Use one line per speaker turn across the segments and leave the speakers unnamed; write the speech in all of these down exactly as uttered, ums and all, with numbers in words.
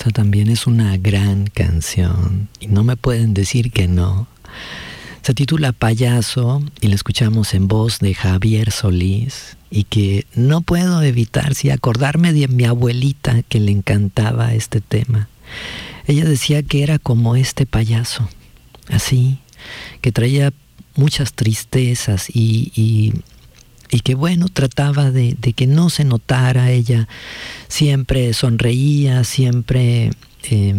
Esta también es una gran canción y no me pueden decir que no. Se titula Payaso y la escuchamos en voz de Javier Solís, y que no puedo evitar sí acordarme de mi abuelita, que le encantaba este tema. Ella decía que era como este payaso, así, que traía muchas tristezas y, y, y que bueno, trataba de, de que no se notara. Ella siempre sonreía, siempre eh,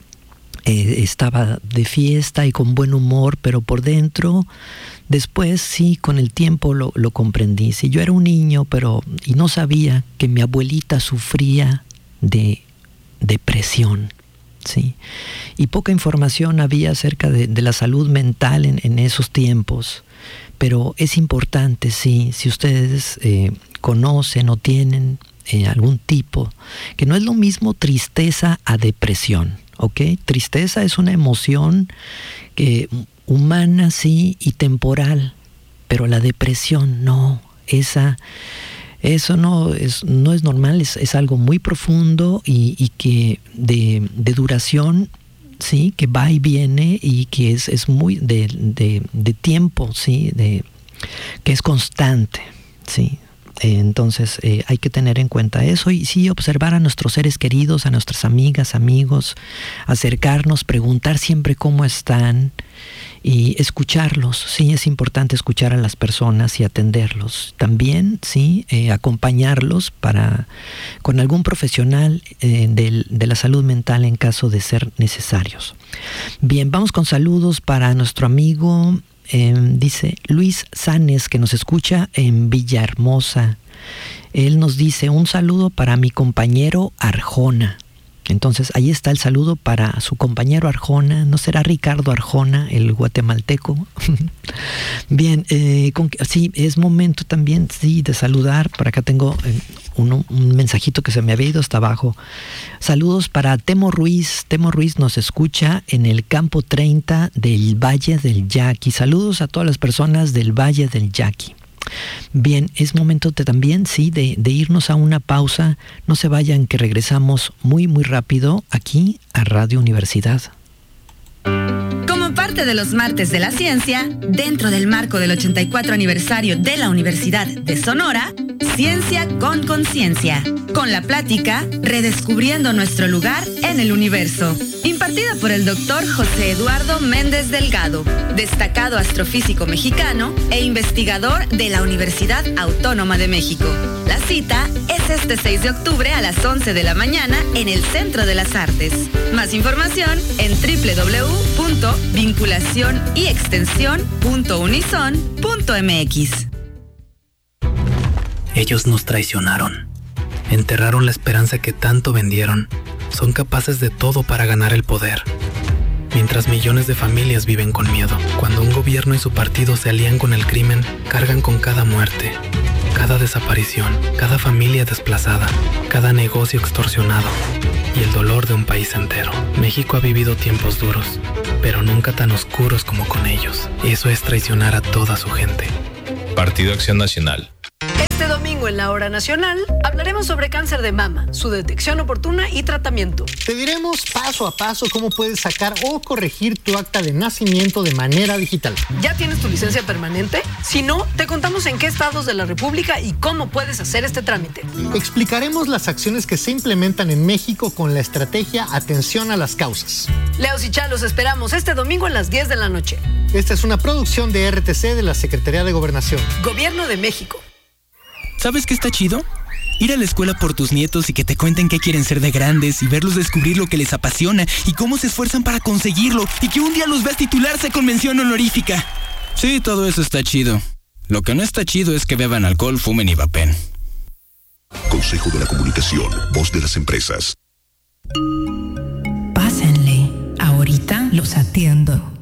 eh, estaba de fiesta y con buen humor, pero por dentro, después sí, con el tiempo lo, lo comprendí. Sí, yo era un niño, pero y no sabía que mi abuelita sufría de depresión. Sí, y poca información había acerca de, de la salud mental en, en esos tiempos, pero es importante, sí, si ustedes eh, conocen o tienen eh, algún tipo, que no es lo mismo tristeza a depresión, ¿ok? Tristeza es una emoción que, humana, sí, y temporal, pero la depresión no, esa... Eso no es, no es normal, es, es algo muy profundo y, y que de, de duración, sí, que va y viene y que es, es muy de, de, de tiempo, sí, de, que es constante, sí. Eh, entonces eh, hay que tener en cuenta eso y sí observar a nuestros seres queridos, a nuestras amigas, amigos, acercarnos, preguntar siempre cómo están y escucharlos. Sí, es importante escuchar a las personas y atenderlos. También, sí, eh, acompañarlos para con algún profesional eh, de, de la salud mental en caso de ser necesarios. Bien, vamos con saludos para nuestro amigo. Eh, dice Luis Sanes, que nos escucha en Villahermosa. Él nos dice un saludo para mi compañero Arjona. Entonces ahí está el saludo para su compañero Arjona. ¿No será Ricardo Arjona, el guatemalteco? Bien, eh, con, sí, es momento también, sí, de saludar. Por acá tengo eh, un, un mensajito que se me había ido hasta abajo. Saludos para Temo Ruiz. Temo Ruiz nos escucha en el campo treinta del Valle del Yaqui. Saludos a todas las personas del Valle del Yaqui. Bien, es momento de, también, sí, de, de irnos a una pausa. No se vayan, que regresamos muy, muy rápido aquí a Radio Universidad.
Como parte de los Martes de la Ciencia, dentro del marco del ochenta y cuatro aniversario de la Universidad de Sonora, Ciencia con Conciencia, con la plática Redescubriendo nuestro lugar en el universo, impartida por el doctor José Eduardo Méndez Delgado, destacado astrofísico mexicano e investigador de la Universidad Autónoma de México. La cita es este seis de octubre a las once de la mañana en el Centro de las Artes. Más información en doble u doble u doble u punto vinculación y extensión punto unison punto m x.
Ellos nos traicionaron, enterraron la esperanza que tanto vendieron, son capaces de todo para ganar el poder. Mientras millones de familias viven con miedo, cuando un gobierno y su partido se alían con el crimen, cargan con cada muerte, cada desaparición, cada familia desplazada, cada negocio extorsionado y el dolor de un país entero. México ha vivido tiempos duros, pero nunca tan oscuros como con ellos. Eso es traicionar a toda su gente.
Partido Acción Nacional.
Este domingo en la Hora Nacional hablaremos sobre cáncer de mama, su detección oportuna y tratamiento.
Te diremos paso a paso cómo puedes sacar o corregir tu acta de nacimiento de manera digital.
¿Ya tienes tu licencia permanente? Si no, te contamos en qué estados de la República y cómo puedes hacer este trámite.
Explicaremos las acciones que se implementan en México con la estrategia Atención a las Causas.
Leos y Chá, los esperamos este domingo a las diez de la noche.
Esta es una producción de R T C de la Secretaría de Gobernación.
Gobierno de México.
¿Sabes qué está chido? Ir a la escuela por tus nietos y que te cuenten qué quieren ser de grandes y verlos descubrir lo que les apasiona y cómo se esfuerzan para conseguirlo y que un día los veas titularse con mención honorífica. Sí, todo eso está chido. Lo que no está chido es que beban alcohol, fumen y vapen.
Consejo de la Comunicación, voz de las empresas.
Pásenle, ahorita los atiendo.